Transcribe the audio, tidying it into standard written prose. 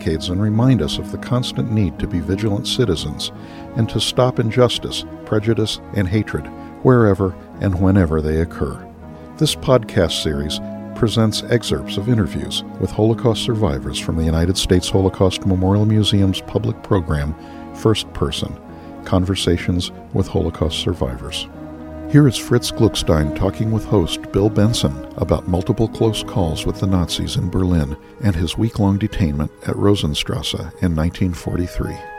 decades and remind us of the constant need to be vigilant citizens and to stop injustice, prejudice, and hatred wherever and whenever they occur. This podcast series presents excerpts of interviews with Holocaust survivors from the United States Holocaust Memorial Museum's public program, First Person, Conversations with Holocaust Survivors. Here is Fritz Gluckstein talking with host Bill Benson about multiple close calls with the Nazis in Berlin and his week-long detainment at Rosenstrasse in 1943.